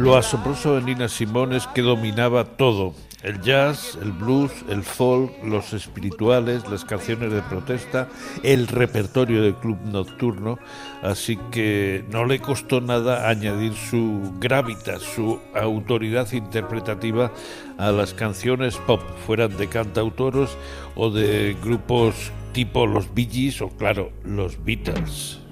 Lo asombroso de Nina Simone es que dominaba todo: el jazz, el blues, el folk, los espirituales, las canciones de protesta, el repertorio del club nocturno, así que no le costó nada añadir su gravitas, su autoridad interpretativa a las canciones pop, fueran de cantautoros o de grupos tipo los Bee Gees o, claro, los Beatles.